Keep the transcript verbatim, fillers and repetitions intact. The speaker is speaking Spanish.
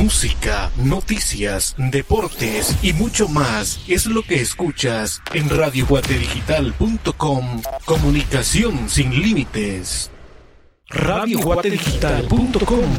música, noticias, deportes y mucho más es lo que escuchas en radio guate digital punto com. Comunicación sin límites. radio guate digital punto com.